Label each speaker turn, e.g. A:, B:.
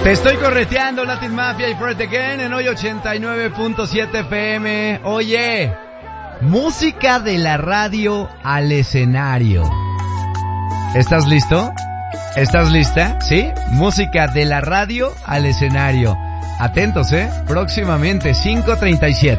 A: Te estoy correteando, Latin Mafia y Fred Again en hoy 89.7 FM. Oye, música de la radio al escenario. ¿Estás listo? ¿Estás lista? ¿Sí? Música de la radio al escenario. Atentos, próximamente, 5:37.